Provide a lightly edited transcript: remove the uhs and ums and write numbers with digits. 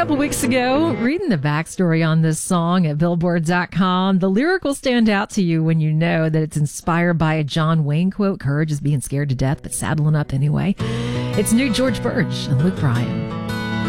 couple weeks ago, reading the backstory on this song at Billboard.com. The lyric will stand out to you when you know that it's inspired by a John Wayne quote, "Courage is being scared to death, but saddling up anyway." It's new George Birch and Luke Bryan.